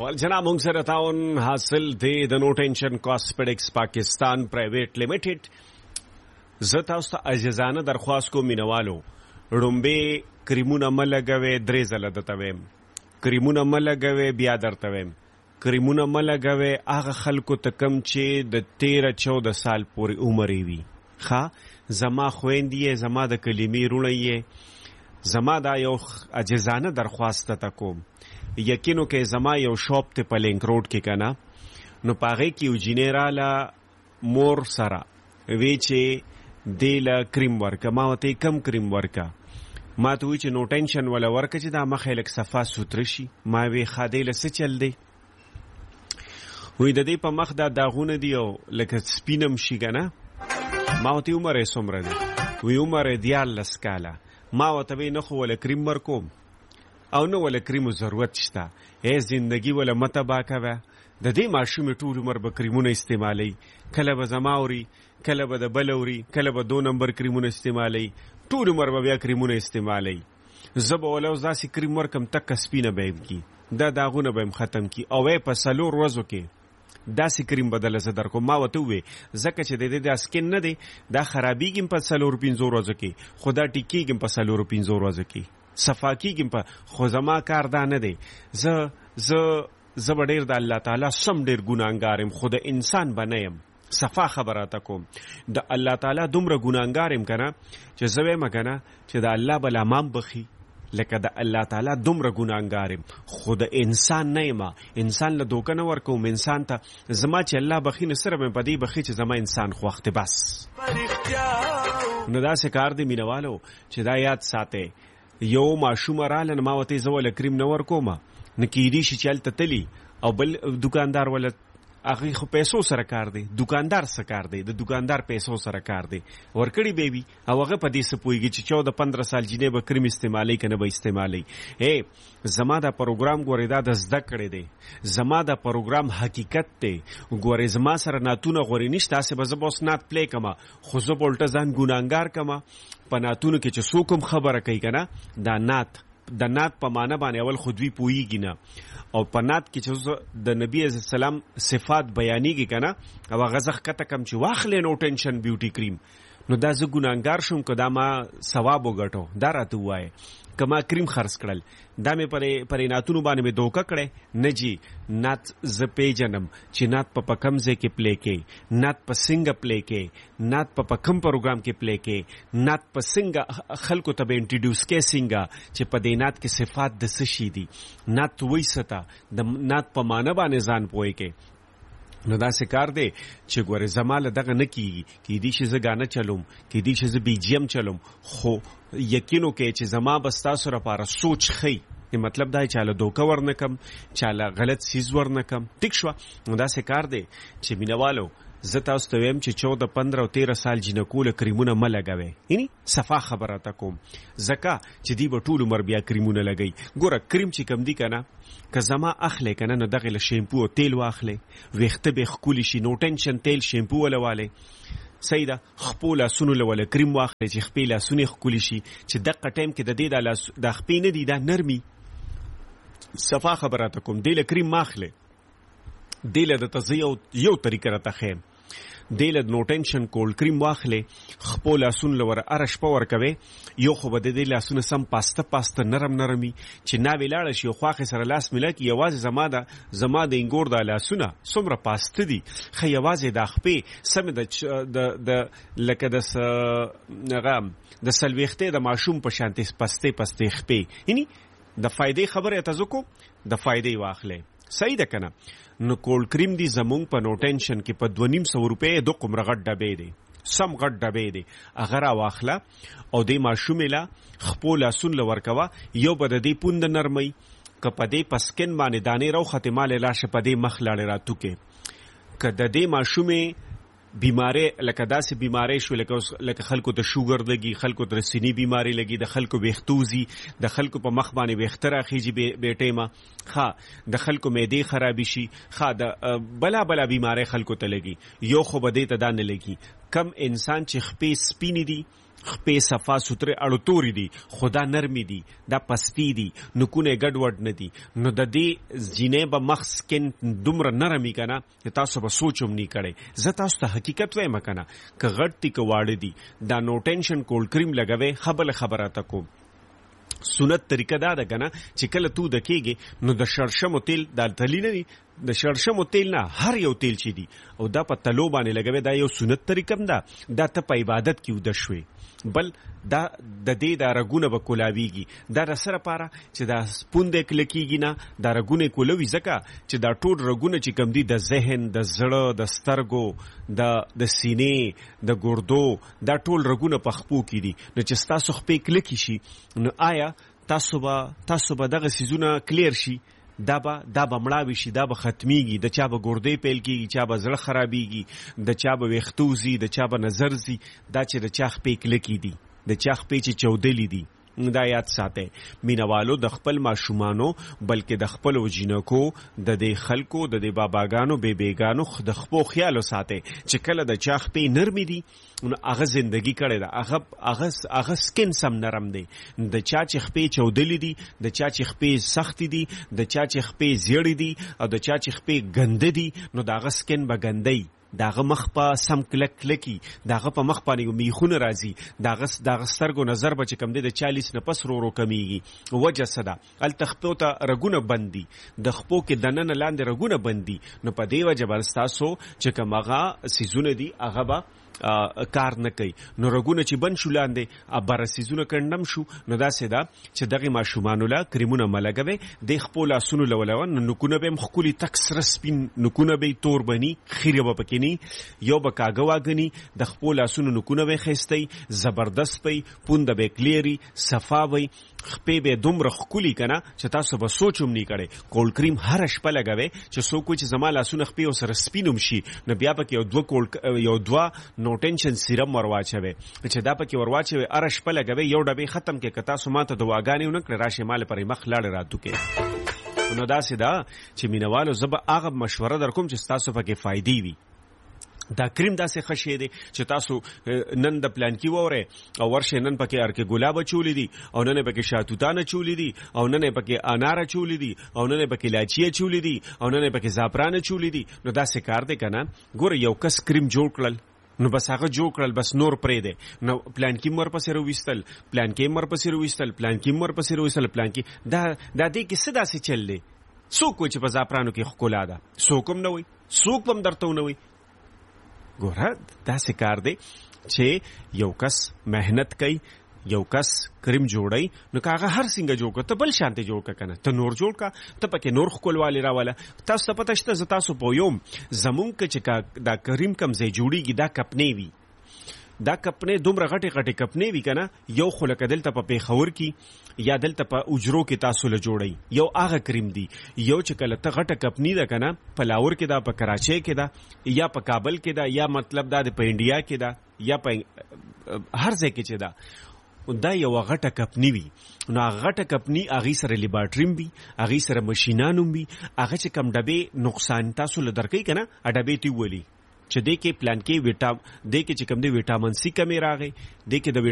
اول جناب مونږ سره تعاون حاصل دی د نو ټینشن کاسمیټکس پاکستان پرایویټ لیمیټډ. زه تاسو ته عاجزانه درخواست کوم مینوالو، ړومبې کریمونه مه لګوئ، 3 ځله درته ویم کریمونه مه لګوئ، بیا درته ویم کریمونه مه لګوئ هغه خلکو ته کم چې د 13-14 سال پورې عمر یې وي. ښه زما خویندې یې، زما د کلمې روڼه یې، زما دا یو عاجزانه درخواست ته کوم. یقینو کې زما یو شاپ ته په لینک روډ کې کنه، نو پاغې کې یو جینۍ راله مور سره وی چې دیله کریم ورکه. ما ورته کم کریم ورکه؟ ما ته وی چې نو ټینشن ولا ورکه چې دا مخې لږ صفا سوتره شي. ما وی ښه دی له څه چل دی؟ وی د دې په مخ دا داغونه دي او لکه سپینم شي که نه. ما ورته عمر یې څومره دی؟ وی عمر یې 14 کاله. ما ورته وی نه خو وله کریم ورکوم او نه ولا کریمو ضرورت شته. زندگی ولا متبا کوه. د دې ماشومې ټول عمر به کریمونه استعمالوي، کله به زما اوري، کله به د بل اوري، کله به 2 نمبر کریمونه استعمالوي، ټول عمر به بیا کریمونه استعمالوي. زه به وله اوس داسې کریم ورکم تکه سپینه به یم کي، دا داغونه به یم ختم کي، او په 4 ورځو کې داسې کریم بدله زه در کوم. ما ورته ووې ځکه چې د دې دا سکن نه دی، دا خرابېږي په 4-5 ورځو کې، خو دا ټیکېږي په 4-5 ورځو کې، صفا کېږي په. خو زما کار دا نه دی. زه به ډېر د الله تعالی سم ډېر ګناهګار یم، خو د انسان به نه یم. صفا خبره ته کوم، د الله تعالی دومره ګناهګار یم که نه چې زه وایم که نه چې د الله به لامام بخي، لکه د الله تعالی دومره ګناهګار یم، خو د انسان نه یم. انسان له دوکه نه ورکوم. انسان ته زما چې الله بخي نو صرف مې په دې بخي چې زما انسان خوښ دی بس. نو داسې کار دی مینوالو چې دا یاد ساتئ. یو ماشوم رااله ما ورته زه وله کریم نه ورکوم، نه کیدی شي چې هلته تلي او بل دکاندار وله هغې خو پیسو سره کار دی. دکاندار څه کار دی؟ د دکاندار پیسو سره کار دی. ورکړي به وي او هغه په دې څه پوهېږي چې 14-15 سال جینۍ به کریم استعمالوي که نه به استعمالوي. زما دا پروګرام ګورې دا د زده کړې دی، زما دا پروګرام حقیقت دی. ګورې زما سره ناتونه غورې نشته، هسې به زه به اوس نات پلی کړم، خو زه به الټه ځان ګناهګار کړم په ناتونو کې چې څوک هم خبره کوي که نه. دا نات د نات په معنی باندې اول خو دوی پوهېږي نه، او په نات کې چې د نبي علیه السلام صفات بیانېږي که نه، او هغه زه ښکته کړم چې واخلې نو ټینشن بیوټي کریم، نو دا زه ګناهګار شوم که دا ما ثواب وګټو؟ دا راته ووایه. که ما کریم خرڅ کړل، دا مې پرې ناتونو باندې مې دوکه کړی نه جي. نات زه پیژنم چې نات په کم ځای کې پلی کوي، نات په څنګه پلی کوي، نات په کم پروګرام کې پلی کوي، نات په څنګه خلکو ته به انټروډیوس کوي، څنګه چې په دې نات کې صفات د څه شي دي. نات وایي څه ته، د نات په معنی باندې ځان پوهې کوي. نو داسې کار دی چې ګورې زما له دغه نه کېږي. کېدی شي زه ګانه چلوم، کېدی شي زه BGM چلوم، خو یقین وکړئ چې زما به ستاسو لپاره سوچ ښي. مطلب دا چاله دوکه ورنه کم، چاله غلط سیز ورنه کم. ټیک شوه. نو داسې کار دی چې مینوالو زه تاسو ته ویم چې 14-15 او 13 سال جینکو له کریمونه مه لګوئ. یعنې صفا خبره ته کوم، ځکه چې دوی به ټول عمر بیا کریمونه لګوي. ګوره کریم چې کم دی که نه، که زما اخلی که نه، نو دغې له شیمپو او تیل واخلی، ویښته به ښکلي شي. نو ټینشن تیل شیمپو وله والی، صحیح ده. خپو لاسونو له وله کریم واخلی چې خپې لاسونه یې ښکلي شي، چې دقه ټایم کې د دې دا خپې نه دي، دا نرمي. صفا خبره ته کوم، دې له کریم ماخلی، دې له درته زه یو طریقه راته ښیم. دې له نو ټینشن کولډ کریم واخلی، خپو لاسونو له وره هره شپه ورکوئ. یو خو به د دې لاسونه سم پاسته نرم نرمي، چې ناوې لاړه شي او خواښې سره لاس میله کړي. یوازې زما د انګور دا لاسونه څومره پاسته دي، ښه یوازې دا خپې سمې لکه د څلوېښتې د ماشوم په شانتې پستې خپې. یعنې د فایدې خبرې ته زه کوم، د فایدې واخلی. صحیح ده که نه؟ نو کولډ کریم دی زمونږ په نو ټینشن کې په 200 روپۍ د قمره غټ ډبې دی، سم غټ ډبې دی. هغه راواخله او دې ماشومې له خپو لاسونو له ورکوه. یو به د دې پونده نرمۍ، که په دې په سکن باندې دانې راوختې مالې لاشه په دې مخ لاړې راتوکې. که د دې ماشومې بیماری لکه داسې بیماری شو لکه خلکو ته شوګر لګي، خلکو ته سینې بیماری لګي، د خلکو ویښتوزي، د خلکو په مخ باندې ویښته راخیږي بې ټیمه، ښه د خلکو معدې خرابې شي، ښه د بلا بیماری خلکو ته لګي. یو خو به دې ته دا نه لګي. کم انسان چې خپې سپینې دي خپې صفا سوتره اړتوري دي خدا نرمي دي دا پستی دي نکونه ګډوډ نه دي نو د دې جینې به مخ سکن دومره نرمي کنه تاسو به سوچوم نه کړي زه تاسو ته حقیقت وایم کنه که غټ تی کو واړه دي دا نو ټینشن کولډ کریم لګوي خبره تکو سنت طریقه دا ده کنه چې کله تو د کېږي نو د شړشمو تیل دا تلی نه دي د شړشمو تیل نه هر یو تیل چې دي او دا په تلو باندې لګوي دا یو سنت طریقه ده دا ته په عبادت کې ود شوي بل دا د دې دا رګونه به کولاویږي دا د سره پاره چې دا سپوند کلکیږي نه دا رګونه کولوي ځکه چې دا ټول رګونه چې کم دي د ذهن د زړه د سترګو د سینې د ګردو دا ټول رګونه په خپو کې دي نو چې تاسو خپې کلکی شي نو آیا تاسو به دغه سيزونه کلیر شي دا به مړاوي شي دا به ختميږي د چا به ګردې پیل کیږي چا به زړه خرابيږي د چا به وختوزي د چا به نظر زي دا چې د چا خپې کلکی دي د چا خپې چې چودلې دي دا یاد ساته مینوالو د خپل ماشومانو بلکې د خپل وجینکو د دې خلکو د دې باباګانو بیبيګانو د خپل خیالو ساته چې کله د چا خپې نرمي دي نو هغه زندگی کړي دا هغه سکن سم نرم دی د چا چې خپې چودلې دي د چا چې خپې سخت دي د چا چې خپې زیړې دي او د چا چې خپې ګنده دي نو داغه سکن به ګندای داغه مخ په سم کلکی داغه په مخ باندې میخونه راځي داغه سترګو نظر به کم دی د 40 نه پس رو کمیږي وجه صدا ال تخپو ته رګونه بندي د خپو کې دنن لاندې رګونه بندي نو په دی وجه برستاسو چې کومه سيزونه دي هغه به کار نه کوي نو رګونه چې بن شو لاندې ابر سيزونه کندم شو نو دا سدا چې دغه ماشومان لا کریمونه ملګوي د خپل اسونو لولون نکونه به مخکولي تکسر سپین نکونه به تور بني خيره به پکې یو به کاغواګنی د خپل اسونو نکونه به خېستي زبردست پي پوند به کلیری صفا وي خپې به دومره خکولی کنه چې تاسو به سوچوم نه کړي کولډ کریم هر شپه لګوي چې څوک چې زما لاسونه خپې او سره سپینوم شي نو بیا پکې یو دوا نو ټینشن سیرم ورواچوي چې دا پکې ورواچوي هر شپه لګوي یو ډبې ختم کې کتا سماته دواګانې ونکړه راشه مال پرې مخ لاړ راتو کې نو دا سیدا چې مینوالو زب هغه مشوره در کوم چې تاسو پکې فائدې وي دا کریم داسې خشه دی چې تاسو نن د پلان کې وره او ورشه نن پکې ارکه ګلاب چولې دي او نن پکې شاتوتانه چولې دي او نن پکې انار چولې دي او نن پکې لاچی چولې دي او نن پکې زعفران چولې دي نو داسې کار دی کنه ګوره یو کس کریم جوړ کړل نو بس هغه جوړ کړل بس نور پرې دی نو پلان کې مر پسې رويستل پلان کې مر پسې رويستل پلان کې مر پسې رويستل پلان کې دا دې کې څه داسې چل دی څوک چې په زعفرانو کې خکولا ده څوک هم نه وي څوک هم درته نه وي ګوره داسې کار دی چې یو کس مهنت کوي یو کس کریم جوړای نو کاغه هر څنګه جوړ کړه ته بل شانته جوړ کړه کنه ته نور جوړ کا ته پکې نور خپلوالي راواله تاسو پته شته ز تاسو په یوم زمون کې چې دا کریم کم ځای جوړیږي دا کپنی وی دا کپنه دومره غټه کپنه وی کنه یو خلک دلته په پیښور کې یا دلته په اجرو کې تاسو له جوړی یو هغه کریم دی یو چې کله ته غټه کپنی ده کنه په لاور کې دا په کراچۍ کې دا یا په کابل کې دا یا مطلب دا په انډیا کې دا یا په هر ځای کې چې دا دا یو غټه کپنی وی نو غټه کپنی اغه سره لیبارټریم وی اغه سره ماشینانوم وی اغه چې کم ډبه نقصان تاسو له درکې کنه اډبه تی ولی چې د کې پلان کې د کې چې کوم د وټامین سي کمی راغی د کې د